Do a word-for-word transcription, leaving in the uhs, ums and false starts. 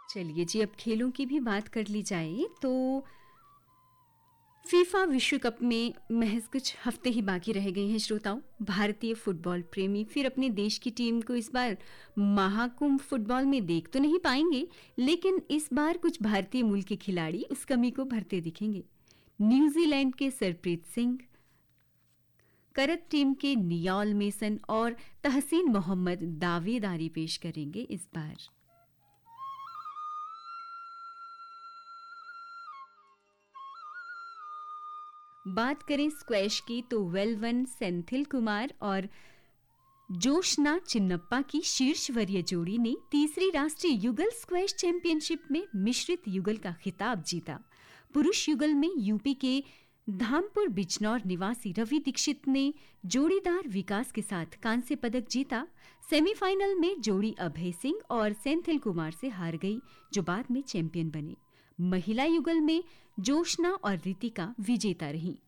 चलिए जी, अब खेलों की भी बात कर ली जाए तो फीफा विश्व कप में महज कुछ हफ्ते ही बाकी रह गए हैं श्रोताओं। भारतीय फुटबॉल प्रेमी फिर अपने देश की टीम को इस बार महाकुंभ फुटबॉल में देख तो नहीं पाएंगे, लेकिन इस बार कुछ भारतीय मूल के खिलाड़ी उस कमी को भरते दिखेंगे। न्यूजीलैंड के सरप्रीत सिंह, करत टीम के नियाल मेसन और तहसीन मोहम्मद दावेदारी पेश करेंगे इस बार। बात करें स्क्वैश की तो वेलवन सेंथिल कुमार और जोशना चिन्नप्पा की शीर्ष वरीय जोड़ी ने तीसरी राष्ट्रीय युगल स्क्वैश चैंपियनशिप में मिश्रित युगल का खिताब जीता। पुरुष युगल में यूपी के धामपुर बिजनौर निवासी रवि दीक्षित ने जोड़ीदार विकास के साथ कांस्य पदक जीता। सेमीफाइनल में जोड़ी अभय सिंह और सेंथिल कुमार से हार गई, जो बाद में चैंपियन बने। महिला युगल में जोशना और रितिका विजेता रहीं।